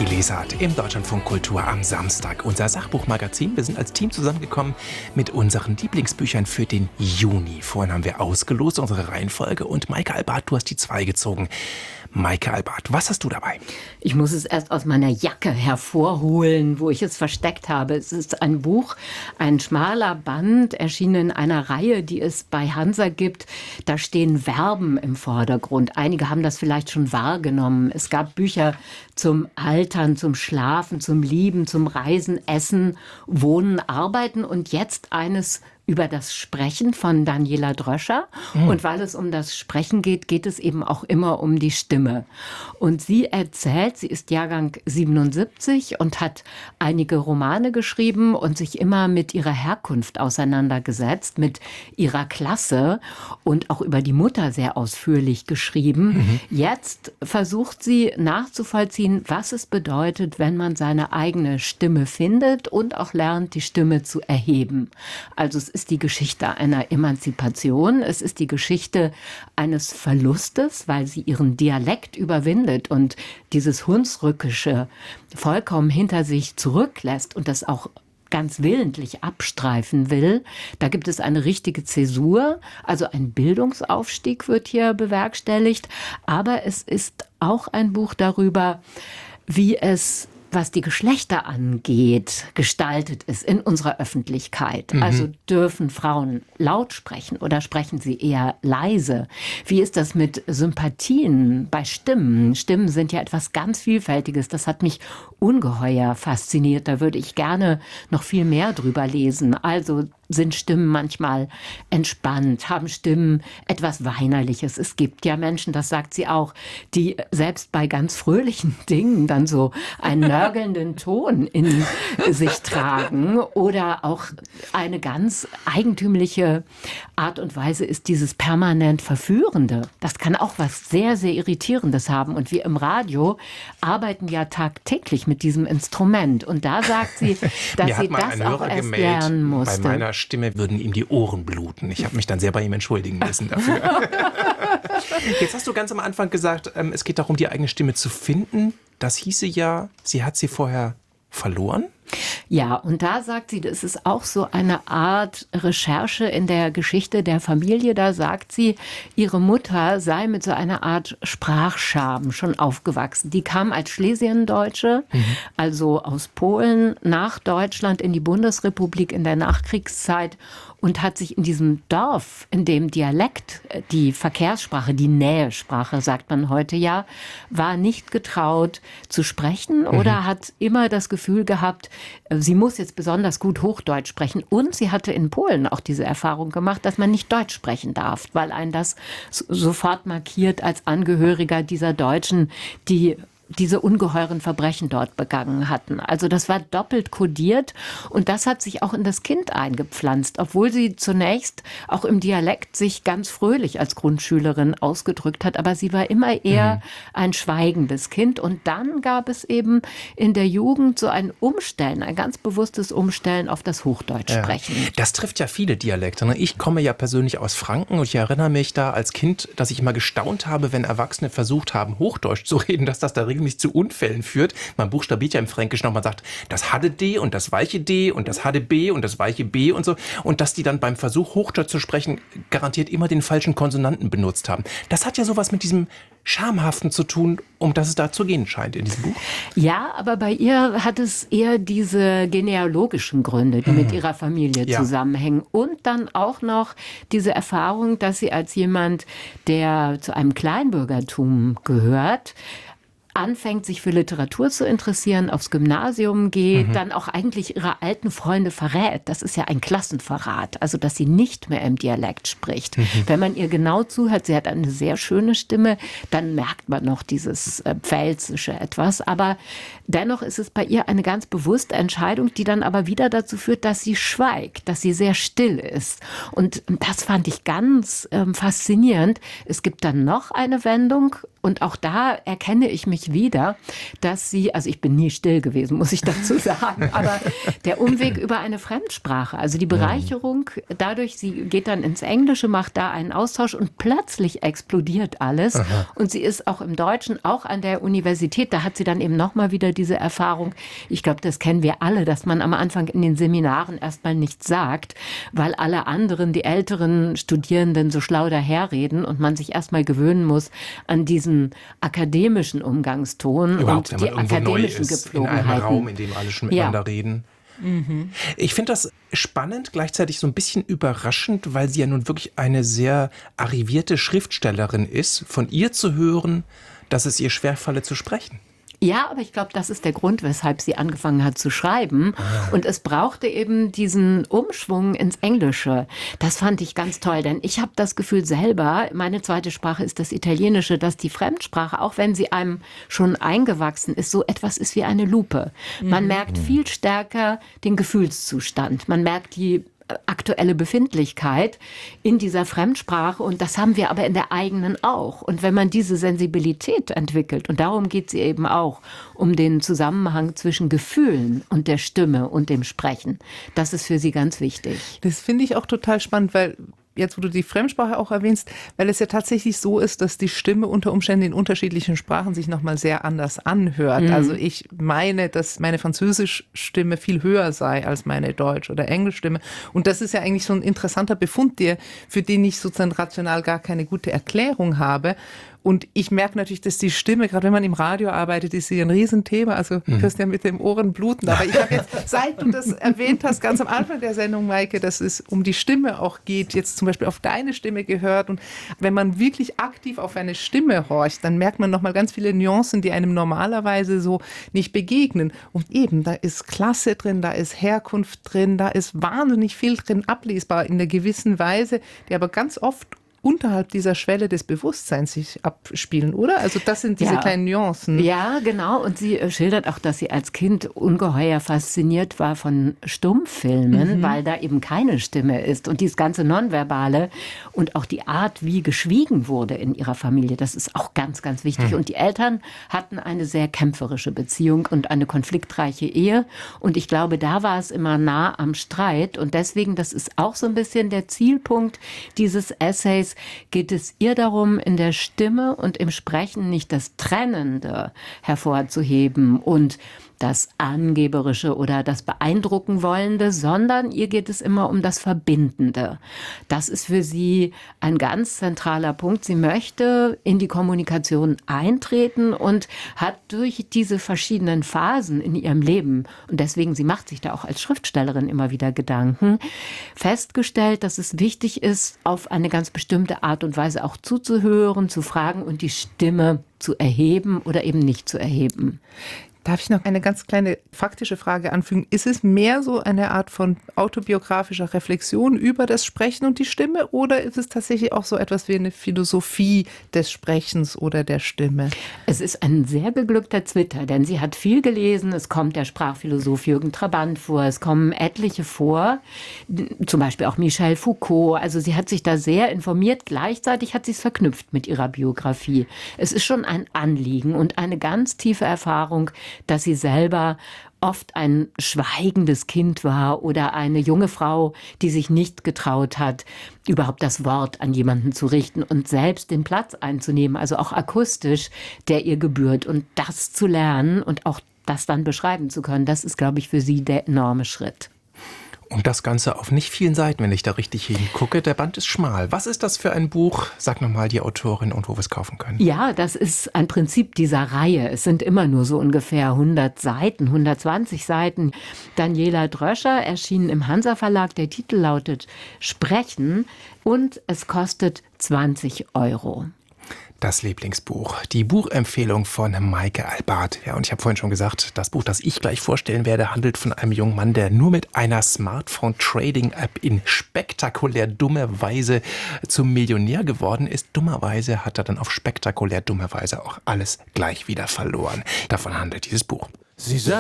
Die Lesart im Deutschlandfunk Kultur am Samstag. Unser Sachbuchmagazin. Wir sind als Team zusammengekommen mit unseren Lieblingsbüchern für den Juni. Vorhin haben wir ausgelost unsere Reihenfolge und Maike Albart, du hast die 2 gezogen. Maike Albart, was hast du dabei? Ich muss es erst aus meiner Jacke hervorholen, wo ich es versteckt habe. Es ist ein Buch, ein schmaler Band, erschienen in einer Reihe, die es bei Hansa gibt. Da stehen Verben im Vordergrund. Einige haben das vielleicht schon wahrgenommen. Es gab Bücher zum Altern, zum Schlafen, zum Lieben, zum Reisen, Essen, Wohnen, Arbeiten und jetzt eines über das Sprechen von Daniela Dröscher. Und weil es um das Sprechen geht, geht es eben auch immer um die Stimme. Und sie erzählt, sie ist Jahrgang 77 und hat einige Romane geschrieben und sich immer mit ihrer Herkunft auseinandergesetzt, mit ihrer Klasse und auch über die Mutter sehr ausführlich geschrieben. Jetzt versucht sie nachzuvollziehen, was es bedeutet, wenn man seine eigene Stimme findet und auch lernt, die Stimme zu erheben. Also es ist die Geschichte einer Emanzipation, es ist die Geschichte eines Verlustes, weil sie ihren Dialekt überwindet und dieses Hunsrückische vollkommen hinter sich zurücklässt und das auch ganz willentlich abstreifen will. Da gibt es eine richtige Zäsur, also ein Bildungsaufstieg wird hier bewerkstelligt, aber es ist auch ein Buch darüber, wie es, was die Geschlechter angeht, gestaltet ist in unserer Öffentlichkeit. Also dürfen Frauen laut sprechen oder sprechen sie eher leise? Wie ist das mit Sympathien bei Stimmen? Stimmen sind ja etwas ganz Vielfältiges. Das hat mich ungeheuer fasziniert. Da würde ich gerne noch viel mehr drüber lesen. Also sind Stimmen manchmal entspannt, haben Stimmen etwas Weinerliches. Es gibt ja Menschen, das sagt sie auch, die selbst bei ganz fröhlichen Dingen dann so einen nörgelnden Ton in sich tragen. Oder auch eine ganz eigentümliche Art und Weise ist dieses permanent Verführende. Das kann auch was sehr, sehr Irritierendes haben. Und wir im Radio arbeiten ja tagtäglich mit diesem Instrument. Und da sagt sie, dass sie das auch erst lernen musste. Bei meiner Stimme würden ihm die Ohren bluten. Ich habe mich dann sehr bei ihm entschuldigen müssen dafür. Jetzt hast du ganz am Anfang gesagt, es geht darum, die eigene Stimme zu finden. Das hieße ja, sie hat sie vorher verloren? Ja, und da sagt sie, das ist auch so eine Art Recherche in der Geschichte der Familie. Da sagt sie, ihre Mutter sei mit so einer Art Sprachscham schon aufgewachsen. Die kam als Schlesiendeutsche, also aus Polen, nach Deutschland in die Bundesrepublik in der Nachkriegszeit und hat sich in diesem Dorf, in dem Dialekt, die Verkehrssprache, die Nähesprache, sagt man heute ja, war nicht getraut zu sprechen oder hat immer das Gefühl gehabt, sie muss jetzt besonders gut Hochdeutsch sprechen. Und sie hatte in Polen auch diese Erfahrung gemacht, dass man nicht Deutsch sprechen darf, weil einen das sofort markiert als Angehöriger dieser Deutschen, die diese ungeheuren Verbrechen dort begangen hatten. Also das war doppelt kodiert und das hat sich auch in das Kind eingepflanzt, obwohl sie zunächst auch im Dialekt sich ganz fröhlich als Grundschülerin ausgedrückt hat, aber sie war immer eher ein schweigendes Kind und dann gab es eben in der Jugend so ein Umstellen, ein ganz bewusstes Umstellen auf das Hochdeutsch sprechen. Ja. Das trifft ja viele Dialekte. Ne? Ich komme ja persönlich aus Franken und ich erinnere mich da als Kind, dass ich immer gestaunt habe, wenn Erwachsene versucht haben, Hochdeutsch zu reden, dass das da regelmäßig zu Unfällen führt. Man buchstabiert ja im Fränkischen noch, man sagt, das hatte D und das weiche D und das hatte B und das weiche B und so. Und dass die dann beim Versuch, Hochdeutsch zu sprechen, garantiert immer den falschen Konsonanten benutzt haben. Das hat ja sowas mit diesem Schamhaften zu tun, um das es da zu gehen scheint in diesem Buch. Ja, aber bei ihr hat es eher diese genealogischen Gründe, die mit ihrer Familie zusammenhängen. Und dann auch noch diese Erfahrung, dass sie als jemand, der zu einem Kleinbürgertum gehört, anfängt, sich für Literatur zu interessieren, aufs Gymnasium geht, dann auch eigentlich ihre alten Freunde verrät. Das ist ja ein Klassenverrat, also dass sie nicht mehr im Dialekt spricht. Wenn man ihr genau zuhört, sie hat eine sehr schöne Stimme, dann merkt man noch dieses Pfälzische etwas. Aber dennoch ist es bei ihr eine ganz bewusste Entscheidung, die dann aber wieder dazu führt, dass sie schweigt, dass sie sehr still ist. Und das fand ich ganz faszinierend. Es gibt dann noch eine Wendung, Und auch da erkenne ich mich wieder, dass sie, also ich bin nie still gewesen, muss ich dazu sagen, aber der Umweg über eine Fremdsprache, also die Bereicherung dadurch, sie geht dann ins Englische, macht da einen Austausch und plötzlich explodiert alles. Aha. Und sie ist auch im Deutschen, auch an der Universität, da hat sie dann eben nochmal wieder diese Erfahrung. Ich glaube, das kennen wir alle, dass man am Anfang in den Seminaren erstmal nichts sagt, weil alle anderen, die älteren Studierenden so schlau daherreden und man sich erstmal gewöhnen muss an diesen akademischen Umgangston überhaupt, und die akademischen Gepflogenheiten. In einem Raum, in dem alle schon miteinander reden. Ich finde das spannend, gleichzeitig so ein bisschen überraschend, weil sie ja nun wirklich eine sehr arrivierte Schriftstellerin ist, von ihr zu hören, dass es ihr schwerfalle zu sprechen. Ja, aber ich glaube, das ist der Grund, weshalb sie angefangen hat zu schreiben. Und es brauchte eben diesen Umschwung ins Englische. Das fand ich ganz toll, denn ich habe das Gefühl selber, meine zweite Sprache ist das Italienische, dass die Fremdsprache, auch wenn sie einem schon eingewachsen ist, so etwas ist wie eine Lupe. Man merkt viel stärker den Gefühlszustand. Man merkt die aktuelle Befindlichkeit in dieser Fremdsprache und das haben wir aber in der eigenen auch. Und wenn man diese Sensibilität entwickelt, und darum geht sie eben auch, um den Zusammenhang zwischen Gefühlen und der Stimme und dem Sprechen, das ist für sie ganz wichtig. Das finde ich auch total spannend, weil jetzt, wo du die Fremdsprache auch erwähnst, weil es ja tatsächlich so ist, dass die Stimme unter Umständen in unterschiedlichen Sprachen sich nochmal sehr anders anhört. Also ich meine, dass meine französische Stimme viel höher sei als meine Deutsch- oder Englischstimme. Und das ist ja eigentlich so ein interessanter Befund, für den ich sozusagen rational gar keine gute Erklärung habe. Und ich merke natürlich, dass die Stimme, gerade wenn man im Radio arbeitet, ist sie ein Riesenthema. Also du hörst ja mit den Ohren bluten. Aber ich habe jetzt, seit du das erwähnt hast, ganz am Anfang der Sendung, Maike, dass es um die Stimme auch geht, jetzt zum Beispiel auf deine Stimme gehört. Und wenn man wirklich aktiv auf eine Stimme horcht, dann merkt man nochmal ganz viele Nuancen, die einem normalerweise so nicht begegnen. Und eben, da ist Klasse drin, da ist Herkunft drin, da ist wahnsinnig viel drin ablesbar in einer gewissen Weise, die aber ganz oft unterhalb dieser Schwelle des Bewusstseins sich abspielen, oder? Also das sind diese kleinen Nuancen. Ja, genau. Und sie schildert auch, dass sie als Kind ungeheuer fasziniert war von Stummfilmen, weil da eben keine Stimme ist. Und dieses ganze Nonverbale und auch die Art, wie geschwiegen wurde in ihrer Familie, das ist auch ganz, ganz wichtig. Und die Eltern hatten eine sehr kämpferische Beziehung und eine konfliktreiche Ehe. Und ich glaube, da war es immer nah am Streit. Und deswegen, das ist auch so ein bisschen der Zielpunkt dieses Essays, geht es ihr darum, in der Stimme und im Sprechen nicht das Trennende hervorzuheben und das Angeberische oder das Beeindrucken Wollende, sondern ihr geht es immer um das Verbindende. Das ist für sie ein ganz zentraler Punkt. Sie möchte in die Kommunikation eintreten und hat durch diese verschiedenen Phasen in ihrem Leben, und deswegen, sie macht sich da auch als Schriftstellerin immer wieder Gedanken, festgestellt, dass es wichtig ist, auf eine ganz bestimmte Art und Weise auch zuzuhören, zu fragen und die Stimme zu erheben oder eben nicht zu erheben. Darf ich noch eine ganz kleine faktische Frage anfügen? Ist es mehr so eine Art von autobiografischer Reflexion über das Sprechen und die Stimme oder ist es tatsächlich auch so etwas wie eine Philosophie des Sprechens oder der Stimme? Es ist ein sehr geglückter Twitter, denn sie hat viel gelesen. Es kommt der Sprachphilosoph Jürgen Trabant vor, es kommen etliche vor, zum Beispiel auch Michel Foucault. Also sie hat sich da sehr informiert. Gleichzeitig hat sie es verknüpft mit ihrer Biografie. Es ist schon ein Anliegen und eine ganz tiefe Erfahrung, dass sie selber oft ein schweigendes Kind war oder eine junge Frau, die sich nicht getraut hat, überhaupt das Wort an jemanden zu richten und selbst den Platz einzunehmen, also auch akustisch, der ihr gebührt. Und das zu lernen und auch das dann beschreiben zu können, das ist, glaube ich, für sie der enorme Schritt. Und das Ganze auf nicht vielen Seiten, wenn ich da richtig hingucke. Der Band ist schmal. Was ist das für ein Buch? Sag nochmal die Autorin und wo wir es kaufen können. Ja, das ist ein Prinzip dieser Reihe. Es sind immer nur so ungefähr 100 Seiten, 120 Seiten. Daniela Dröscher, erschienen im Hansa Verlag. Der Titel lautet Sprechen und es kostet 20 €. Das Lieblingsbuch, die Buchempfehlung von Maike Albart. Ja, und ich habe vorhin schon gesagt, das Buch, das ich gleich vorstellen werde, handelt von einem jungen Mann, der nur mit einer Smartphone-Trading-App in spektakulär dummer Weise zum Millionär geworden ist. Dummerweise hat er dann auf spektakulär dumme Weise auch alles gleich wieder verloren. Davon handelt dieses Buch. Sie